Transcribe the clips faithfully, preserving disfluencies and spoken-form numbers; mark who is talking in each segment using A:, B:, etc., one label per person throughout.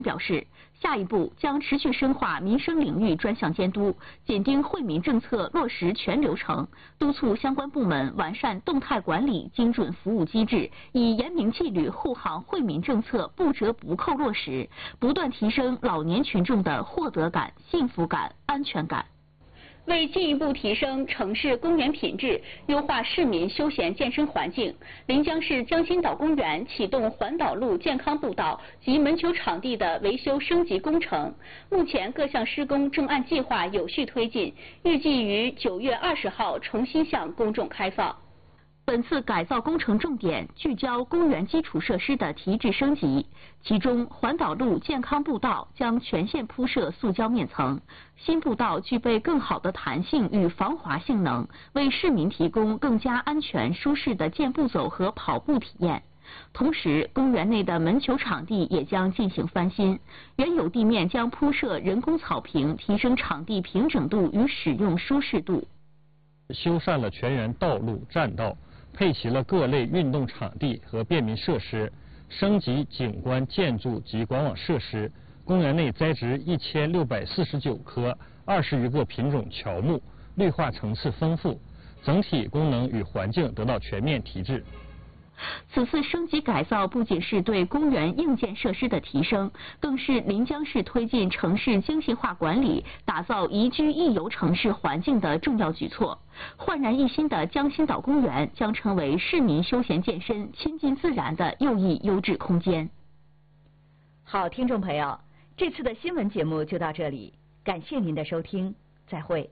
A: 表示，下一步将持续深化民生领域专项监督，紧盯惠民政策落实全流程，督促相关部门完善动态管理、精准服务机制，以严明纪律护航惠民政策不折不扣落实，不断提升老年群众的获得感、幸福感、安全感。为进一步提升城市公园品质，优化市民休闲健身环境，临江市江心岛公园启动环岛路健康步道及门球场地的维修升级工程。目前各项施工正按计划有序推进，预计于九月二十号重新向公众开放。本次改造工程重点聚焦公园基础设施的提质升级，其中环岛路健康步道将全线铺设塑胶面层，新步道具备更好的弹性与防滑性能，为市民提供更加安全舒适的健步走和跑步体验。同时，公园内的门球场地也将进行翻新，原有地面将铺设人工草坪，提升场地平整度与使用舒适度。
B: 修缮了全园道路、栈道，配齐了各类运动场地和便民设施，升级景观建筑及管网设施。公园内栽植一千六百四十九棵二十余个品种乔木，绿化层次丰富，整体功能与环境得到全面提质。
A: 此次升级改造不仅是对公园硬件设施的提升，更是临江市推进城市精细化管理、打造宜居宜游城市环境的重要举措。焕然一新的江心岛公园将成为市民休闲健身、亲近自然的又一优质空间。
C: 好，听众朋友，这次的新闻节目就到这里，感谢您的收听，再会。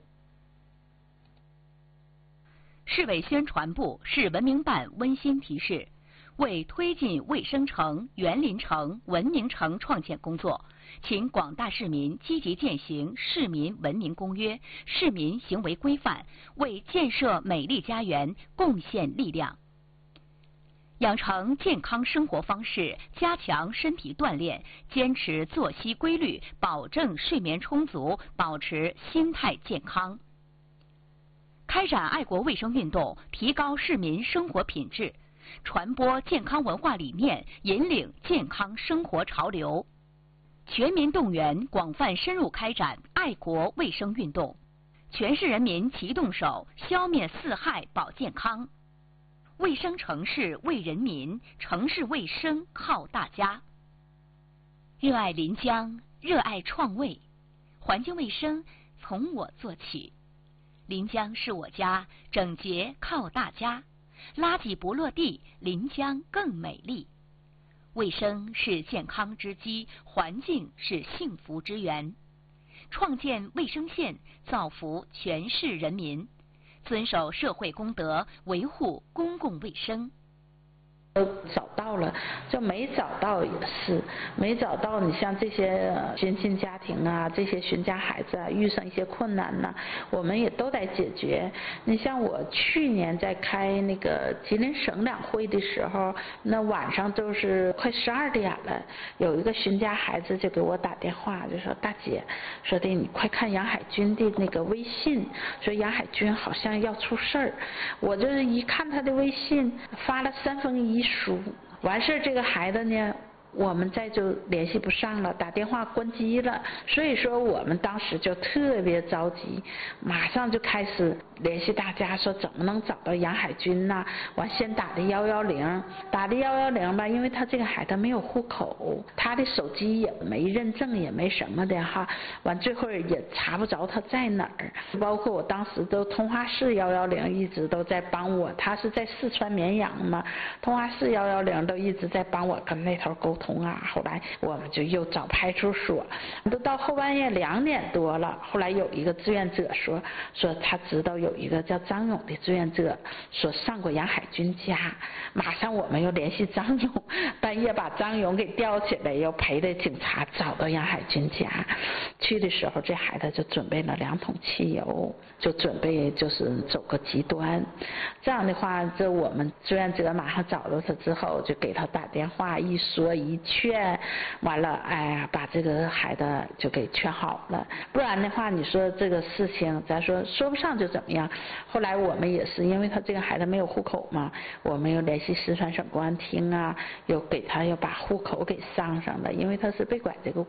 D: 市委宣传部、市文明办温馨提示：为推进卫生城、园林城、文明城创建工作，请广大市民积极践行《市民文明公约》、市民行为规范，为建设美丽家园贡献力量。养成健康生活方式，加强身体锻炼，坚持作息规律，保证睡眠充足，保持心态健康。开展爱国卫生运动，提高市民生活品质，传播健康文化理念，引领健康生活潮流。全民动员，广泛深入开展爱国卫生运动，全市人民齐动手，消灭四害保健康。卫生城市为人民，城市卫生靠大家。热爱临江，热爱创卫，环境卫生从我做起。临江是我家，整洁靠大家，垃圾不落地，临江更美丽。卫生是健康之基，环境是幸福之源。创建卫生线，造福全市人民，遵守社会公德，维护公共卫生。
E: 都找到了，就没找到也是没找到。你像这些新进家庭啊，这些寻家孩子啊，遇上一些困难呢、啊，我们也都得解决。你像我去年在开那个吉林省两会的时候，那晚上都是快十二点了，有一个寻家孩子就给我打电话，就说大姐，说的你快看杨海军的那个微信，说杨海军好像要出事儿。我就是一看他的微信，发了三封遗书，完事儿这个孩子呢，我们再就联系不上了，打电话关机了。所以说我们当时就特别着急，马上就开始联系大家，说怎么能找到杨海军呐、啊？完先打的幺幺零，打的幺幺零吧，因为他这个孩子没有户口，他的手机也没认证，也没什么的哈。完最后也查不着他在哪儿，包括我当时都通化市幺幺零一直都在帮我，他是在四川绵阳嘛，通化市幺幺零都一直在帮我跟那头沟通啊。后来我们就又找派出所，都到后半夜两点多了，后来有一个志愿者说说他知道有有一个叫张勇的志愿者说上过杨海军家，马上我们又联系张勇，半夜把张勇给吊起来，又陪着警察找到杨海军家。去的时候这孩子就准备了两桶汽油，就准备就是走个极端。这样的话，这我们志愿者马上找到他之后，就给他打电话，一说一一劝，完了，哎呀，把这个孩子就给劝好了。不然的话，你说这个事情，咱说说不上就怎么样。后来我们也是，因为他这个孩子没有户口嘛，我们又联系四川省公安厅啊，又给他又把户口给上上了，因为他是被拐这个。